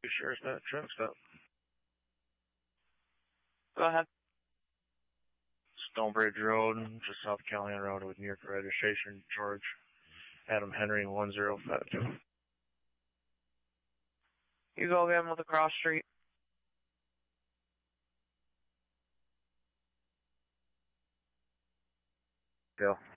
Sure, it's not a truck stop. Go ahead. Stonebridge Road, just South Callahan Road with New York registration, George Adam Henry 1052. You go again with the cross street. Go.